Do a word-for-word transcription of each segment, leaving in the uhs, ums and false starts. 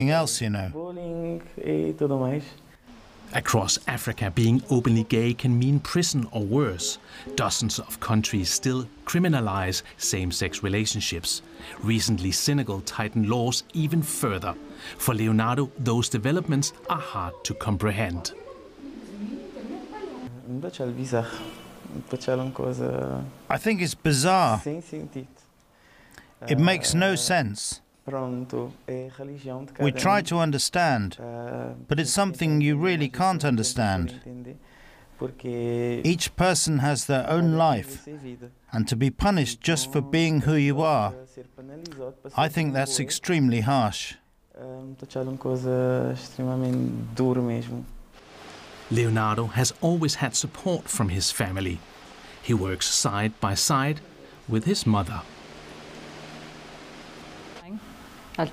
else, you know. Bullying e tudo mais. Across Africa, being openly gay can mean prison or worse. Dozens of countries still criminalize same-sex relationships. Recently, Senegal tightened laws even further. For Leonardo, those developments are hard to comprehend. I think it's bizarre. It makes no sense. We try to understand, but it's something you really can't understand. Each person has their own life, and to be punished just for being who you are, I think that's extremely harsh. Leonardo has always had support from his family. He works side by side with his mother. I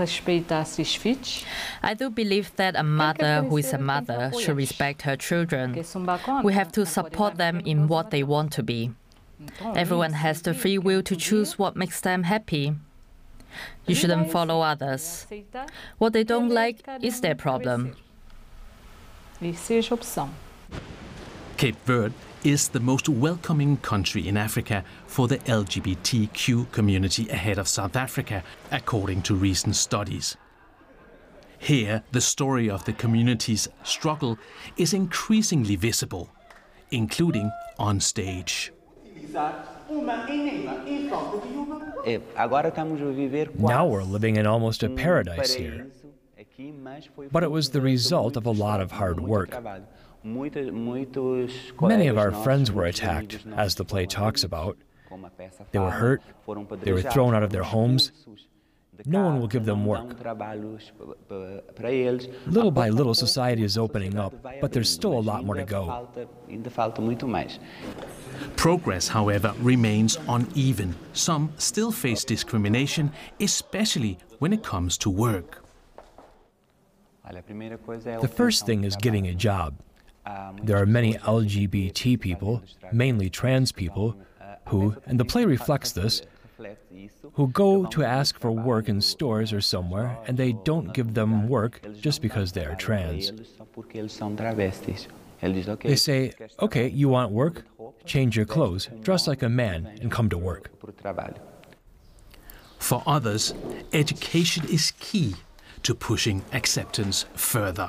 do believe that a mother who is a mother should respect her children. We have to support them in what they want to be. Everyone has the free will to choose what makes them happy. You shouldn't follow others. What they don't like is their problem. Cape Verde is the most welcoming country in Africa for the L G B T Q community ahead of South Africa, according to recent studies. Here, the story of the community's struggle is increasingly visible, including on stage. Now we're living in almost a paradise here. But it was the result of a lot of hard work. Many of our friends were attacked, as the play talks about. They were hurt, they were thrown out of their homes. No one will give them work. Little by little, society is opening up, but there's still a lot more to go. Progress, however, remains uneven. Some still face discrimination, especially when it comes to work. The first thing is getting a job. There are many L G B T people, mainly trans people, who, and the play reflects this, who go to ask for work in stores or somewhere, and they don't give them work just because they are trans. They say, okay, you want work? Change your clothes, dress like a man, and come to work. For others, education is key to pushing acceptance further.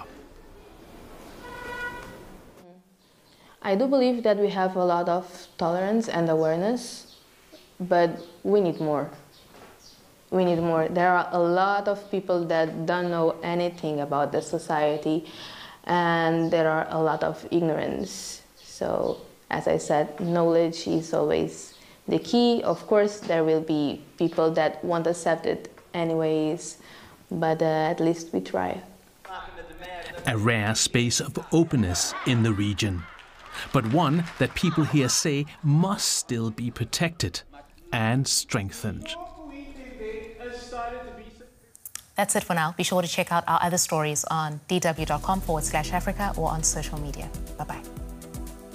I do believe that we have a lot of tolerance and awareness, but we need more. We need more. There are a lot of people that don't know anything about the society, and there are a lot of ignorance. So, as I said, knowledge is always the key. Of course, there will be people that won't accept it anyways, but uh, at least we try. A rare space of openness in the region, but one that people here say must still be protected and strengthened. That's it for now. Be sure to check out our other stories on d w dot com forward slash Africa or on social media. Bye-bye.